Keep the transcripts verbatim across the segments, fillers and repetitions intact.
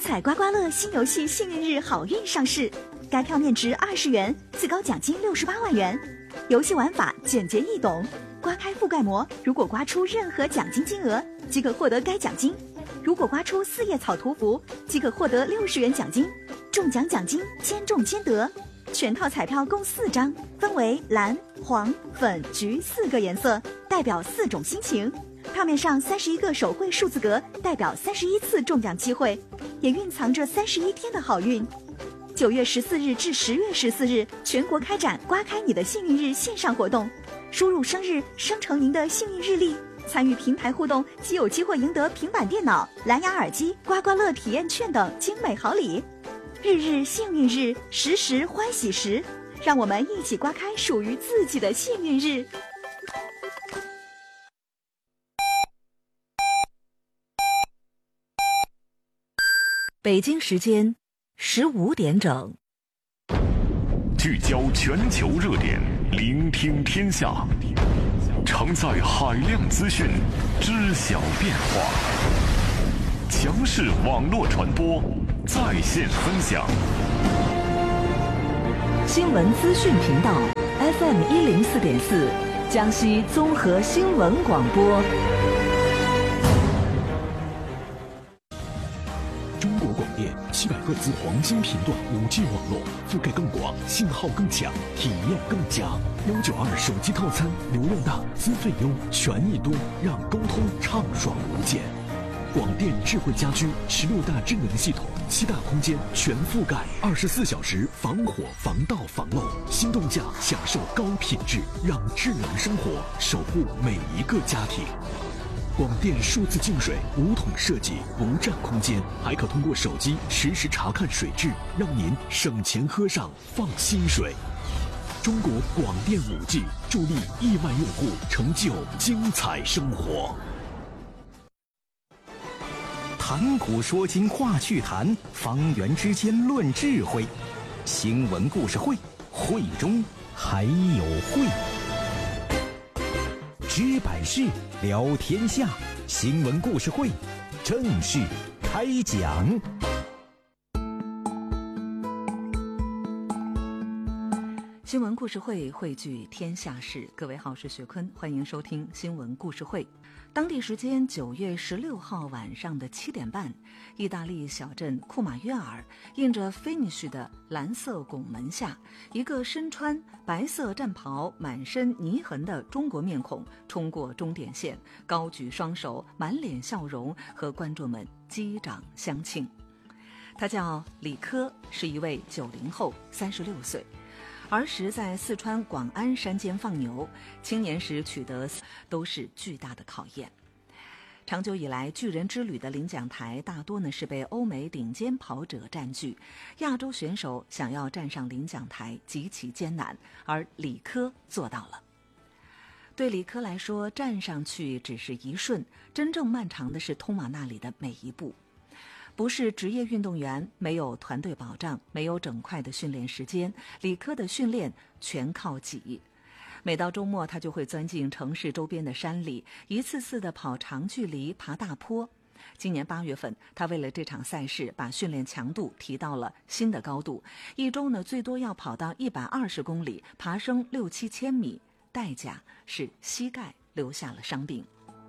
彩刮刮乐新游戏幸运日好运上市，该票面值二十元，最高奖金六十八万元。游戏玩法简洁易懂，刮开覆盖膜，如果刮出任何奖金金额，即可获得该奖金。如果刮出四叶草图符，即可获得六十元奖金。中奖奖金兼中兼得。全套彩票共四张，分为蓝、黄、粉、橘四个颜色，代表四种心情。票面上三十一个手绘数字格，代表三十一次中奖机会，也蕴藏着三十一天的好运。九月十四日至十月十四日，全国开展刮开你的幸运日线上活动，输入生日生成您的幸运日历，参与平台互动即有机会赢得平板电脑、蓝牙耳机、刮刮乐体验券等精美好礼。日日幸运日，时时欢喜时，让我们一起刮开属于自己的幸运日。 北京时间十五点整， 聚焦全球热点，聆听天下，承载海量资讯，知晓变化。强势网络传播，在线分享。 新闻资讯频道 F M 一零四点四，江西综合新闻广播。 中国广电七百赫兹黄金频段五 G 网络，覆盖更广，信号更强，体验更佳。幺九二手机套餐，流量大，资费优，权益多，让沟通畅爽无间。广电智慧家居十六大智能系统，七大空间全覆盖，二十四小时防火防盗防漏，心动价享受高品质，让智能生活守护每一个家庭。广电数字净水无桶设计，不占空间，还可通过手机实时查看水质，让您省钱喝上放心水。中国广电五 G 助力亿万用户成就精彩生活。 谈古说今话趣谈，方圆之间论智慧。新闻故事会，会中还有会。知百事，聊天下。新闻故事会正式开讲。 新闻故事会汇聚天下事，各位好，我是雪坤，欢迎收听新闻故事会。当地时间九月十六号晚上的七点半，意大利小镇库马约尔印着 Finish 的蓝色拱门下，一个身穿白色战袍、满身泥痕的中国面孔冲过终点线，高举双手，满脸笑容，和观众们击掌相庆。他叫李科，是一位九零后，三十六岁。儿时在四川广安山间放牛，青年时取得都是巨大的考验。长久以来，巨人之旅的领奖台大多呢是被欧美顶尖跑者占据，亚洲选手想要站上领奖台极其艰难，而李科做到了。对李科来说，站上去只是一瞬，真正漫长的是通往那里的每一步。不是职业运动员，没有团队保障，没有整块的训练时间，李科的训练全靠己。每到周末，他就会钻进城市周边的山里，一次次的跑长距离，爬大坡。今年八月份，他为了这场赛事，把训练强度提到了新的高度，一周呢最多要跑到一百二十公里，爬升六七千米，代价是膝盖留下了伤病。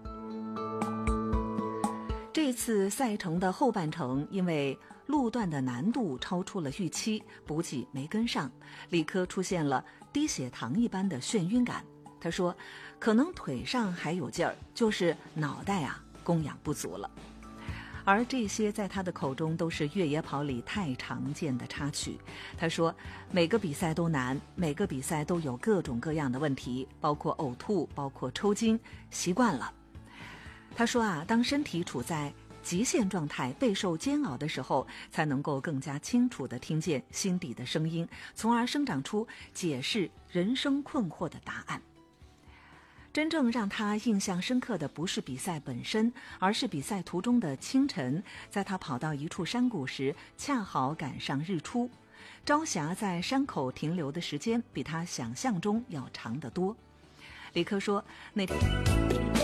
这次赛程的后半程，因为路段的难度超出了预期，补给没跟上，李科出现了低血糖一般的眩晕感。他说，可能腿上还有劲儿，就是脑袋啊供氧不足了。而这些在他的口中都是越野跑里太常见的插曲。他说，每个比赛都难，每个比赛都有各种各样的问题，包括呕吐，包括抽筋，习惯了。他说啊，当身体处在极限状态、备受煎熬的时候，才能够更加清楚地听见心底的声音，从而生长出解释人生困惑的答案。真正让他印象深刻的不是比赛本身，而是比赛途中的清晨，在他跑到一处山谷时，恰好赶上日出，朝霞在山口停留的时间比他想象中要长得多。李科说，那天